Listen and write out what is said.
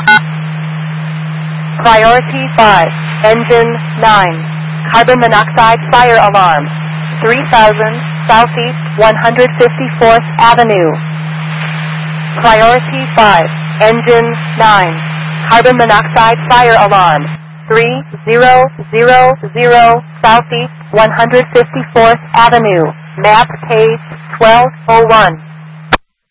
Priority 5, engine 9, carbon monoxide fire alarm, 3000 Southeast 154th Avenue. Priority 5, engine 9, carbon monoxide fire alarm, 3000 Southeast 154th Avenue, map page 1201.